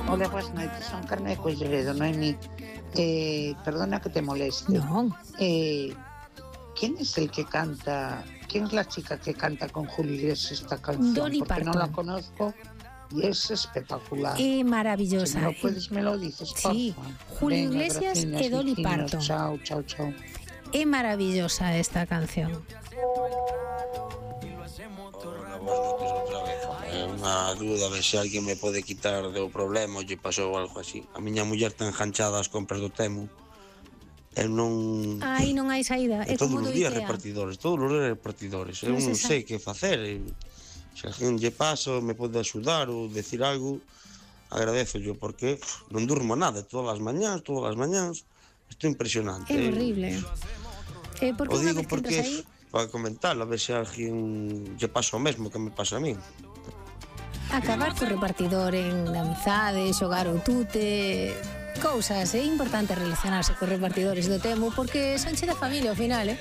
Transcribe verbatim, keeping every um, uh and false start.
Hola, boas noites, son Carmen de Colleredo, Noemi. Eh, perdona que te moleste. No. Eh, ¿Quién es el que canta, quién es la chica que canta con Julio Iglesias esta canción? Dolly Porque no la Parton. conozco y es espectacular. É Si maravillosa. me lo puedes, me lo dices, Sí, porfa. Julio Venga, Iglesias graciñas, e Dolly veciños, Parton. Chao, chao, chao. É maravillosa esta canción. Hola, boas noites outra vez. É unha dúda, a ver se alguén me pode quitar do problema ou lle pasou algo así. A miña muller ten enganchada as compras do Temu. Eu non... Aí non hai saída, é E todos como do os días IKEA. repartidores, todos os días repartidores. Eu Non se non sabe. sei que facer. e Se alguén lle pasa, me pode axudar ou decir algo, agradezo yo, porque pff, non durmo nada, todas as mañáns, todas as mañáns. Isto é impresionante. É eh. horrible. É porque O unha digo vez que entras porque aí, para comentarlo, a ver se a alguén lle pasa o mesmo que me pasa a mí. acabar co repartidor en amizade, xogar o tute, cousas, é importante relacionarse cos repartidores do Temu porque son che da familia ao final, eh?